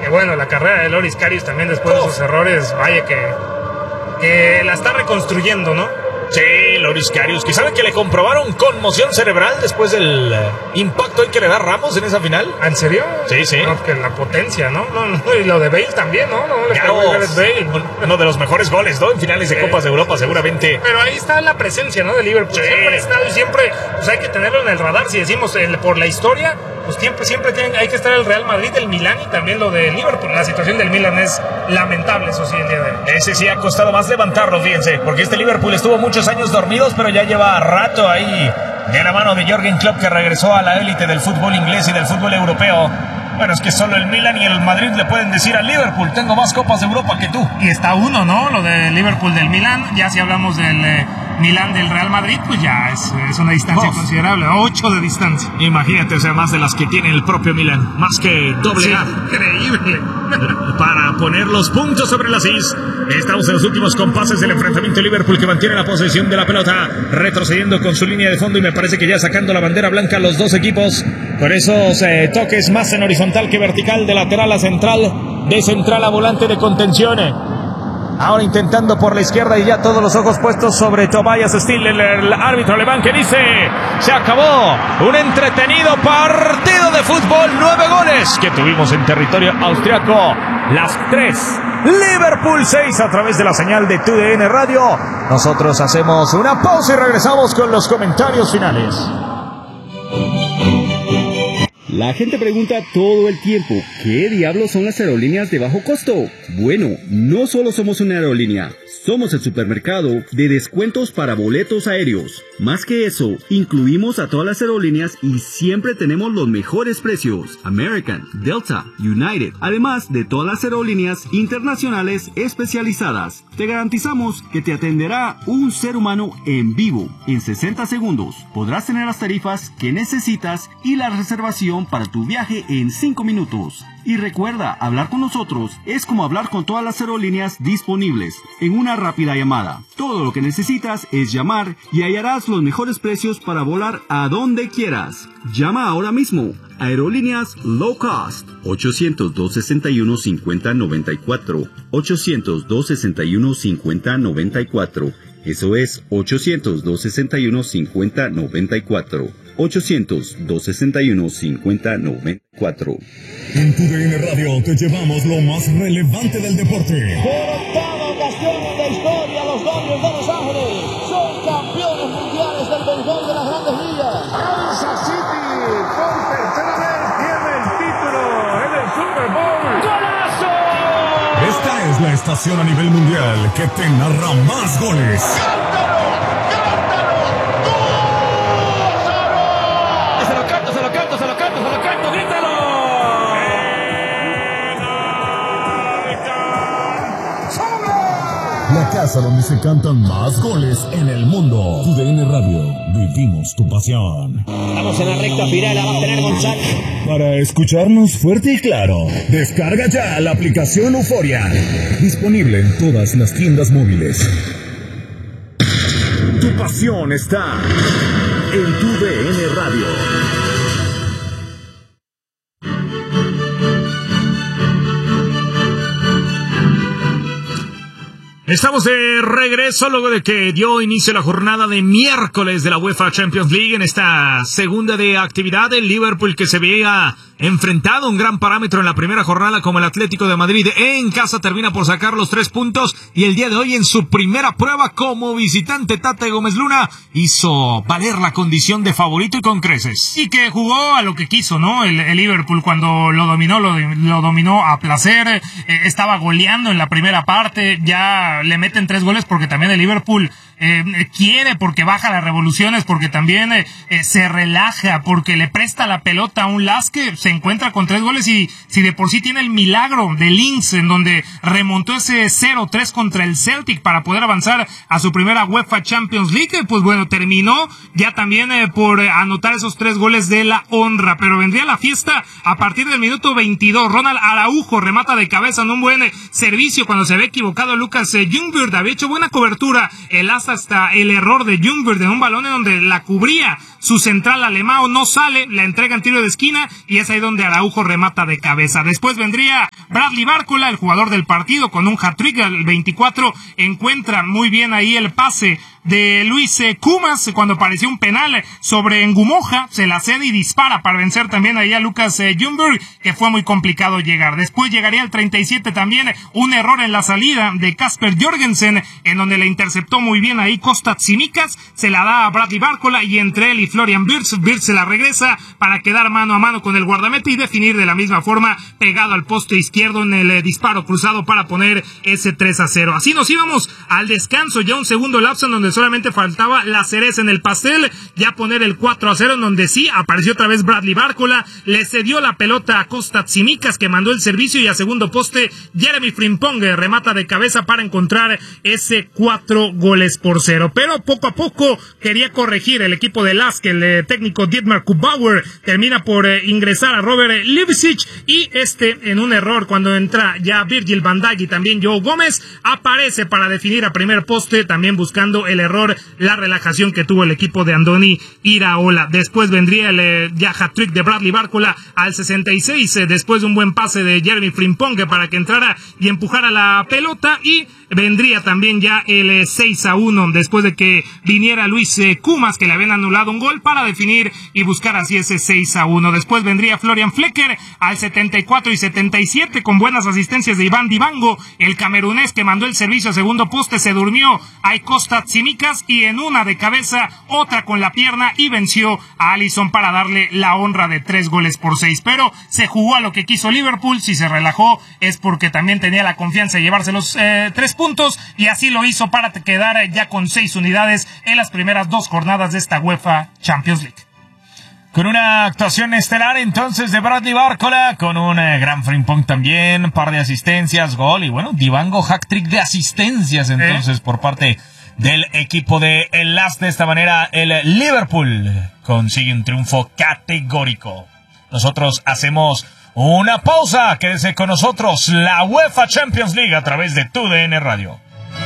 bueno, la carrera de Loris Karius también después de sus errores, vaya que la está reconstruyendo, ¿no? Sí, Loris Karius, que sabe que le comprobaron conmoción cerebral después del impacto que le da Ramos en esa final. ¿En serio? Sí, sí. No, que la potencia, ¿no? Y lo de Bale también, ¿no? Bale. Uno de los mejores goles, ¿no? En finales de Copas de Europa, seguramente. Pero ahí está la presencia, ¿no? De Liverpool. Sí. Siempre ha estado y siempre, pues hay que tenerlo en el radar. Si decimos por la historia, pues siempre hay que estar el Real Madrid, el Milán y también lo de Liverpool. La situación del Milan es lamentable, eso sí, el día de hoy. Ese sí ha costado más levantarlo, fíjense, porque este Liverpool estuvo muchos años dormidos, pero ya lleva rato ahí de la mano de Jürgen Klopp, que regresó a la élite del fútbol inglés y del fútbol europeo. Bueno, es que solo el Milan y el Madrid le pueden decir al Liverpool, tengo más Copas de Europa que tú. Y está uno, ¿no? Lo de Liverpool del Milan. Ya si hablamos del Milan del Real Madrid, pues ya es una distancia considerable. 8 de distancia. Imagínate, o sea, más de las que tiene el propio Milan. Más que doble A. Increíble. Para poner los puntos sobre las is, estamos en los últimos compases del enfrentamiento. Liverpool, que mantiene la posesión de la pelota, retrocediendo con su línea de fondo, y me parece que ya sacando la bandera blanca los dos equipos, con esos toques más en horizontal que vertical, de lateral a central, de central a volante de contención. Ahora intentando por la izquierda y ya todos los ojos puestos sobre Tobias Stindl, el árbitro alemán, que dice: se acabó un entretenido partido de fútbol. 9 goles que tuvimos en territorio austriaco. Las 3, Liverpool 6, a través de la señal de TUDN Radio. Nosotros hacemos una pausa y regresamos con los comentarios finales. La gente pregunta todo el tiempo, ¿qué diablos son las aerolíneas de bajo costo? Bueno, no solo somos una aerolínea, somos el supermercado de descuentos para boletos aéreos. Más que eso, incluimos a todas las aerolíneas y siempre tenemos los mejores precios. American, Delta, United, además de todas las aerolíneas internacionales especializadas. Te garantizamos que te atenderá un ser humano en vivo. En 60 segundos podrás tener las tarifas que necesitas y la reservación para tu viaje en 5 minutos. Y recuerda, hablar con nosotros es como hablar con todas las aerolíneas disponibles en una rápida llamada. Todo lo que necesitas es llamar y hallarás los mejores precios para volar a donde quieras. Llama ahora mismo. Aerolíneas Low Cost. 800-261-5094. 800-261-5094. Eso es 800-261-5094. 800-261-5094. En TUDN Radio te llevamos lo más relevante del deporte. Por octava ocasión en la historia, los Dodgers de Los Ángeles son campeones mundiales del béisbol de las Grandes Ligas. Kansas City por tercera vez tiene el título en el Super Bowl. ¡Golazo! Esta es la estación a nivel mundial que te narra más goles. La casa donde se cantan más goles en el mundo. TUDN Radio, vivimos tu pasión. Estamos en la recta final, la va a tener González. Para escucharnos fuerte y claro, descarga ya la aplicación Euforia. Disponible en todas las tiendas móviles. Tu pasión está en TUDN Radio. Estamos de regreso luego de que dio inicio la jornada de miércoles de la UEFA Champions League. En esta segunda de actividad, el Liverpool, que se veía enfrentado a un gran parámetro en la primera jornada como el Atlético de Madrid en casa, termina por sacar los 3 puntos, y el día de hoy en su primera prueba como visitante, Tate Gómez Luna hizo valer la condición de favorito y con creces. Y que jugó a lo que quiso, ¿no? El Liverpool cuando lo dominó a placer, estaba goleando en la primera parte, ya le meten 3 goles porque también el Liverpool quiere, porque baja las revoluciones, porque también se relaja, porque le presta la pelota a un Las que se encuentra con 3 goles, y si de por sí tiene el milagro de Linz en donde remontó ese 0-3 contra el Celtic para poder avanzar a su primera UEFA Champions League, pues bueno, terminó ya también por anotar esos 3 goles de la honra, pero vendría la fiesta a partir del minuto 22. Ronald Araujo remata de cabeza en un buen servicio cuando se ve equivocado Lucas Ljungberg había hecho buena cobertura, hasta el error de Ljungberg en un balón en donde la cubría su central Alemão, no sale, la entrega en tiro de esquina y es ahí donde Araujo remata de cabeza. Después vendría Bradley Barcola, el jugador del partido, con un hat-trick. El 24 encuentra muy bien ahí el pase de Luis Kumas cuando parecía un penal sobre Ngumoja, se la cede y dispara para vencer también ahí a Lucas Ljungberg, que fue muy complicado llegar. Después llegaría el 37 también, un error en la salida de Kasper Jorgensen, en donde le interceptó muy bien ahí Kostas Tsimikas, se la da a Bradley Barcola y entre él y Florian Wirtz se la regresa para quedar mano a mano con el guardameta y definir de la misma forma pegado al poste izquierdo en el disparo cruzado para poner ese 3-0. Así nos íbamos al descanso, ya un segundo lapso en donde solamente faltaba la cereza en el pastel, ya poner el 4-0 en donde sí apareció otra vez Bradley Barcola, le cedió la pelota a Kostas Tsimikas que mandó el servicio y a segundo poste Jeremy Frimpong remata de cabeza para encontrar ese 4-0. Pero poco a poco quería corregir el equipo de Lask, el técnico Dietmar Kubauer termina por ingresar a Robert Livicic y en un error cuando entra ya Virgil van Dijk y también Joe Gómez aparece para definir a primer poste, también buscando el error, la relajación que tuvo el equipo de Andoni Iraola. Después vendría el ya hat-trick de Bradley Barcola al 66, después de un buen pase de Jeremy Frimpong para que entrara y empujara la pelota, y vendría también ya el 6-1 después de que viniera Luis Kumas, que le habían anulado un gol, para definir y buscar así ese 6-1. Después vendría Florian Flecker al 74 y 77 con buenas asistencias de Iván Dibango, el camerunés que mandó el servicio a segundo poste, se durmió a Kostas Tsimikas y en una de cabeza, otra con la pierna y venció a Alisson para darle la honra de 3-6. Pero se jugó a lo que quiso Liverpool, si se relajó es porque también tenía la confianza de llevarse los 3 puntos y así lo hizo para quedar ya con 6 unidades en las primeras 2 jornadas de esta UEFA Champions League. Con una actuación estelar entonces de Bradley Barcola, con un gran Frimpong también, par de asistencias, gol y bueno, Dibango hat-trick de asistencias entonces por parte del equipo de el Lask. De esta manera el Liverpool consigue un triunfo categórico. Nosotros hacemos una pausa, quédese con nosotros, la UEFA Champions League a través de TUDN Radio.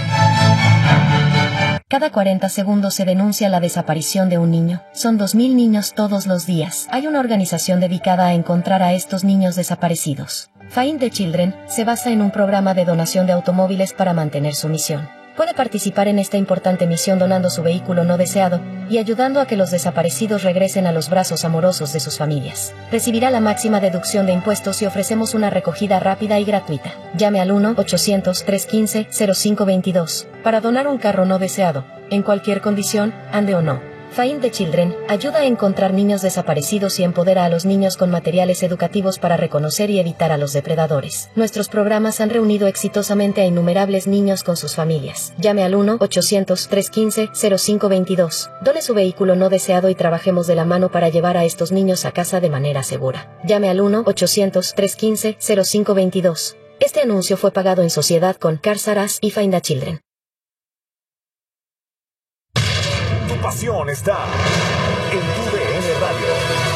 Cada 40 segundos se denuncia la desaparición de un niño. Son 2.000 niños todos los días. Hay una organización dedicada a encontrar a estos niños desaparecidos. Find the Children se basa en un programa de donación de automóviles para mantener su misión. Puede participar en esta importante misión donando su vehículo no deseado y ayudando a que los desaparecidos regresen a los brazos amorosos de sus familias. Recibirá la máxima deducción de impuestos y ofrecemos una recogida rápida y gratuita. Llame al 1-800-315-0522 para donar un carro no deseado, en cualquier condición, ande o no. Find the Children ayuda a encontrar niños desaparecidos y empodera a los niños con materiales educativos para reconocer y evitar a los depredadores. Nuestros programas han reunido exitosamente a innumerables niños con sus familias. Llame al 1-800-315-0522. Done su vehículo no deseado y trabajemos de la mano para llevar a estos niños a casa de manera segura. Llame al 1-800-315-0522. Este anuncio fue pagado en sociedad con Cars R Us y Find the Children. Tu pasión está en TUDN Radio.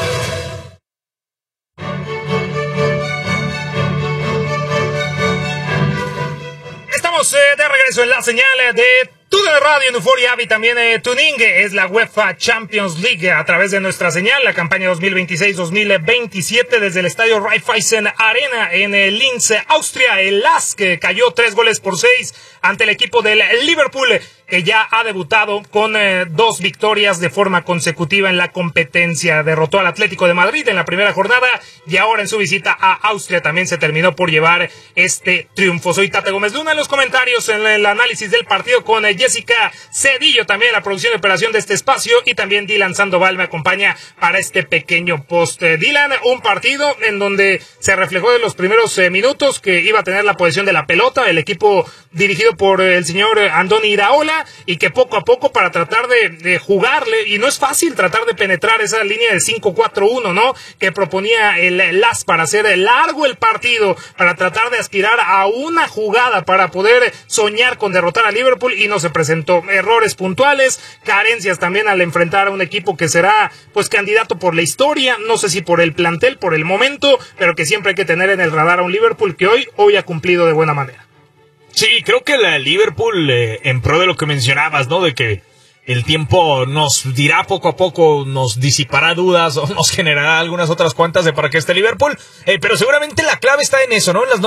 Estamos de regreso en la señal de TUDN Radio en Euphoria y también Tuning. Es la UEFA Champions League a través de nuestra señal, la campaña 2026-2027 desde el estadio Raiffeisen Arena en Linz, Austria. El Lask cayó 3-6 ante el equipo del Liverpool, que ya ha debutado con 2 victorias de forma consecutiva en la competencia. Derrotó al Atlético de Madrid en la primera jornada y ahora en su visita a Austria también se terminó por llevar este triunfo. Soy Tate Gómez Luna en los comentarios, en el análisis del partido con Jessica Cedillo, también la producción y operación de este espacio, y también Dylan Sandoval me acompaña para este pequeño post. Dylan, un partido en donde se reflejó de los primeros minutos que iba a tener la posesión de la pelota el equipo dirigido por el señor Andoni Iraola, y que poco a poco para tratar de jugarle, y no es fácil tratar de penetrar esa línea de 5-4-1, ¿no?, que proponía el Lask para hacer largo el partido, para tratar de aspirar a una jugada para poder soñar con derrotar a Liverpool, y no se presentó. Errores puntuales, carencias también al enfrentar a un equipo que será pues candidato por la historia, no sé si por el plantel, por el momento, pero que siempre hay que tener en el radar a un Liverpool que hoy ha cumplido de buena manera. Sí, creo que la Liverpool, en pro de lo que mencionabas, ¿no? De que el tiempo nos dirá poco a poco, nos disipará dudas o nos generará algunas otras cuantas de para qué está Liverpool. Pero seguramente la clave está en eso, ¿no? En las